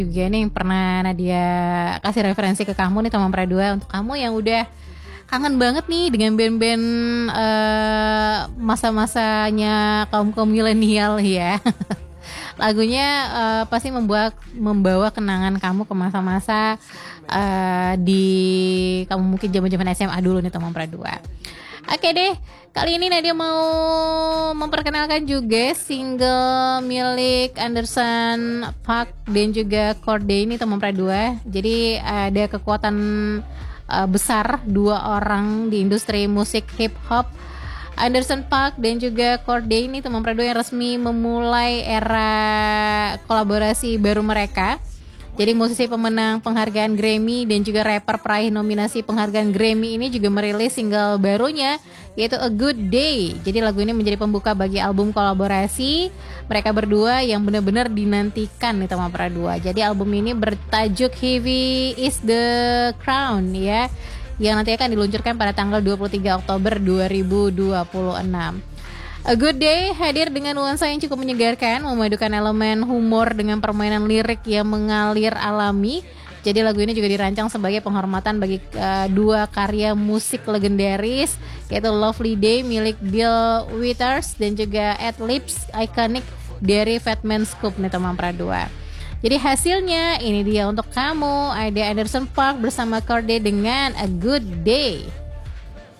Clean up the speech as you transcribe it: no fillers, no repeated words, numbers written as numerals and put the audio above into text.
juga nih yang pernah Nadia kasih referensi ke kamu nih teman Pradua, untuk kamu yang udah kangen banget nih dengan band-band masa-masanya kaum milenial ya. Lagunya pasti membawa kenangan kamu ke masa-masa di kamu mungkin zaman-zaman SMA dulu nih teman Pradua. Oke deh, kali ini Nadia mau memperkenalkan juga single milik Anderson .Paak dan juga Cordae ini teman Pradua. Jadi ada kekuatan besar dua orang di industri musik hip hop, Anderson .Paak dan juga Cordae ini teman Pradua yang resmi memulai era kolaborasi baru mereka. Jadi musisi pemenang penghargaan Grammy dan juga rapper peraih nominasi penghargaan Grammy ini juga merilis single barunya, yaitu A Good Day. Jadi lagu ini menjadi pembuka bagi album kolaborasi mereka berdua yang benar-benar dinantikan nih teman Pradua. Jadi album ini bertajuk Heavy Is The Crown ya, yang nanti akan diluncurkan pada tanggal 23 Oktober 2026. A Good Day hadir dengan nuansa yang cukup menyegarkan, memadukan elemen humor dengan permainan lirik yang mengalir alami. Jadi lagu ini juga dirancang sebagai penghormatan bagi dua karya musik legendaris, yaitu Lovely Day milik Bill Withers dan juga Ad-Libs Iconic dari Fatman Scoop nih teman Pradua. Jadi hasilnya ini dia untuk kamu, ada Anderson .Paak bersama Cordae dengan A Good Day.